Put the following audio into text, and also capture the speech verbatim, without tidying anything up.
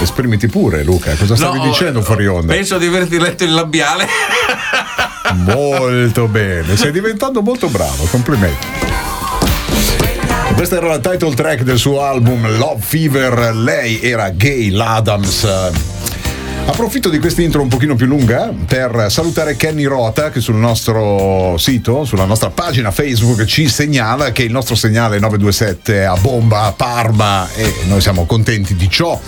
esprimiti pure, Luca. Cosa stavi No, dicendo fuori onda? Penso di averti letto il labiale. Molto bene, stai diventando molto bravo, complimenti. Questa era la title track del suo album Love Fever. Lei era Gayle Adams. Approfitto di questa intro un pochino più lunga per salutare Kenny Rota, che sul nostro sito, sulla nostra pagina Facebook, ci segnala che il nostro segnale nove due sette è a bomba a Parma, e noi siamo contenti di ciò.